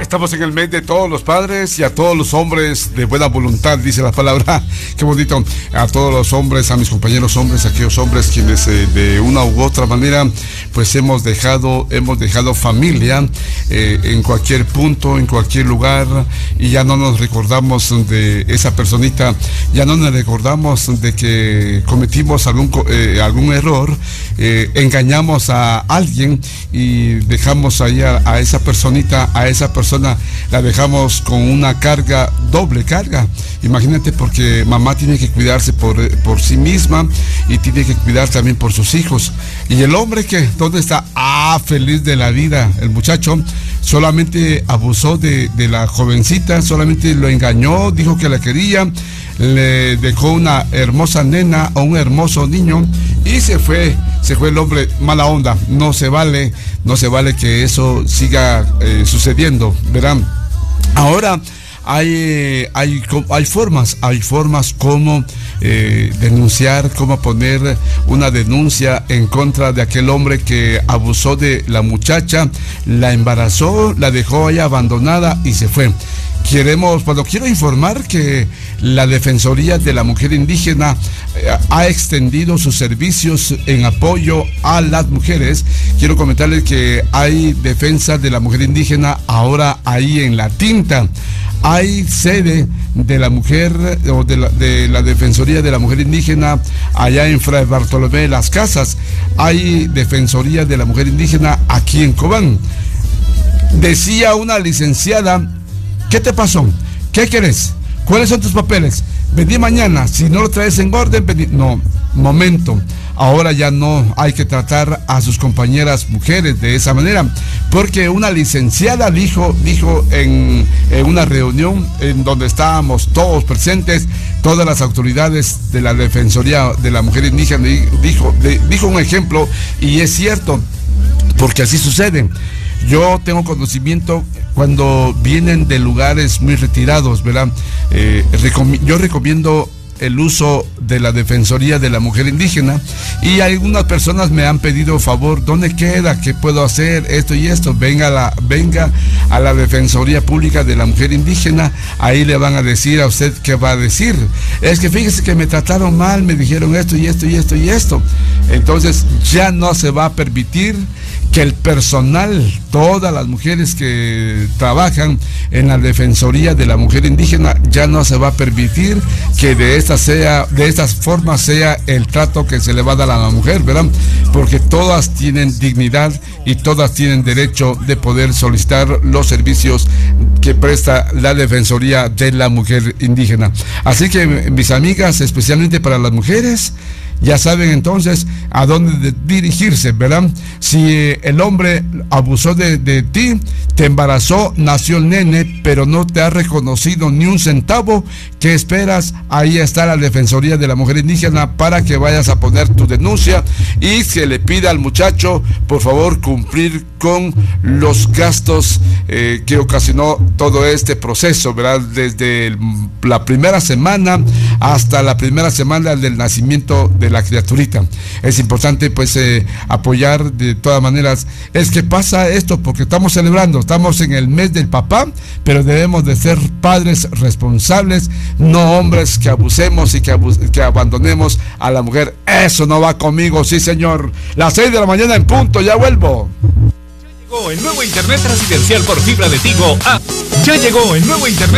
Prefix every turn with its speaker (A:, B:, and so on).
A: Estamos en el mes de todos los padres y a todos los hombres de buena voluntad, dice la palabra. Qué bonito. A todos los hombres, a mis compañeros hombres, a aquellos hombres quienes de una u otra manera pues hemos dejado familia en cualquier punto, en cualquier lugar, y ya no nos recordamos de esa personita, ya no nos recordamos de que cometimos algún error, engañamos a alguien y dejamos ahí a esa personita, a esa persona la dejamos con una carga, doble carga. Imagínate, porque mamá tiene que cuidarse por sí misma y tiene que cuidar también por sus hijos. Y el hombre, que ¿dónde está? Feliz de la vida. El muchacho solamente abusó de la jovencita, solamente lo engañó, dijo que la quería, le dejó una hermosa nena o un hermoso niño y se fue el hombre. Mala onda. No se vale que eso siga sucediendo, ¿verdad? Ahora hay formas como denunciar, como poner una denuncia en contra de aquel hombre que abusó de la muchacha, la embarazó, la dejó ahí abandonada y se fue. Quiero informar que la Defensoría de la Mujer Indígena ha extendido sus servicios en apoyo a las mujeres. Quiero comentarles que hay defensa de la mujer indígena ahora ahí en La Tinta. Hay sede de la mujer o de la Defensoría de la Mujer Indígena allá en Fray Bartolomé de las Casas. Hay Defensoría de la Mujer Indígena aquí en Cobán. Decía una licenciada: ¿qué te pasó? ¿Qué querés? ¿Cuáles son tus papeles? Vení mañana, si no lo traes en orden, vení. No, momento. Ahora ya no hay que tratar a sus compañeras mujeres de esa manera, porque una licenciada dijo en una reunión en donde estábamos todos presentes, todas las autoridades de la Defensoría de la Mujer Indígena, dijo un ejemplo, y es cierto, porque así sucede. Yo tengo conocimiento cuando vienen de lugares muy retirados, ¿verdad? Yo recomiendo el uso de la Defensoría de la Mujer Indígena, y algunas personas me han pedido favor: ¿dónde queda? ¿Qué puedo hacer? Esto y esto. Venga a la Defensoría Pública de la Mujer Indígena, ahí le van a decir a usted qué va a decir. Es que fíjese que me trataron mal, me dijeron esto y esto y esto y esto. Entonces ya no se va a permitir que el personal, todas las mujeres que trabajan en la Defensoría de la Mujer Indígena, ya no se va a permitir que de estas formas sea el trato que se le va a dar a la mujer, ¿verdad? Porque todas tienen dignidad y todas tienen derecho de poder solicitar los servicios que presta la Defensoría de la Mujer Indígena. Así que, mis amigas, especialmente para las mujeres, ya saben entonces a dónde dirigirse, ¿verdad? Si el hombre abusó de ti, te embarazó, nació el nene, pero no te ha reconocido ni un centavo, ¿qué esperas? Ahí está la Defensoría de la Mujer Indígena para que vayas a poner tu denuncia y se le pida al muchacho, por favor, cumplir con los gastos que ocasionó todo este proceso, ¿verdad? Desde la primera semana hasta la primera semana del nacimiento de la criaturita. Es importante pues apoyar de todas maneras. Es que pasa esto porque estamos celebrando, estamos en el mes del papá, pero debemos de ser padres responsables, no hombres que abusemos y que abandonemos a la mujer. Eso no va conmigo, sí señor. Las 6 de la mañana en punto, ya vuelvo.
B: Ya llegó el nuevo internet residencial por fibra de Tigo. Ya llegó el nuevo internet